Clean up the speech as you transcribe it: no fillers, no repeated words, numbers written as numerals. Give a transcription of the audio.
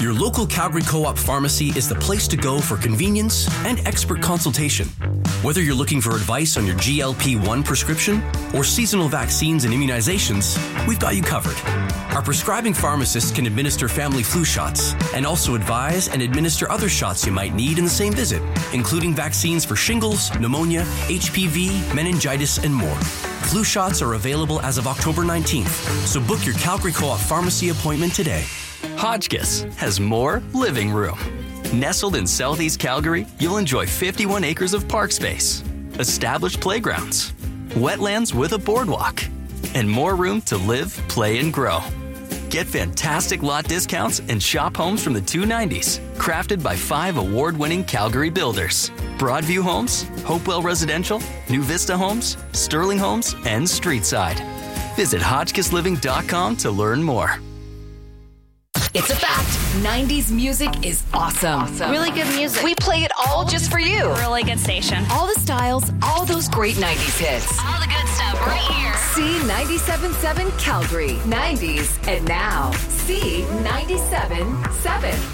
Your local Calgary Co-op pharmacy is the place to go for convenience and expert consultation. Whether you're looking for advice on your GLP-1 prescription or seasonal vaccines and immunizations, we've got you covered. Our prescribing pharmacists can administer family flu shots and also advise and administer other shots you might need in the same visit, including vaccines for shingles, pneumonia, HPV, meningitis, and more. Flu shots are available as of October 19th, so book your Calgary Co-op pharmacy appointment today. Hotchkiss has more living room. Nestled in Southeast Calgary, you'll enjoy 51 acres of park space, established playgrounds, wetlands with a boardwalk, and more room to live, play, and grow. Get fantastic lot discounts and shop homes from the 290s, crafted by 5 award-winning Calgary builders. Broadview Homes, Hopewell Residential, New Vista Homes, Sterling Homes, and Streetside. Visit HotchkissLiving.com to learn more. It's a fact. 90s music is awesome. Really good music. We play it all just for you. Really good station. All the styles, all those great 90s hits. All the good stuff right here. C97.7 Calgary. 90s and now. C97.7.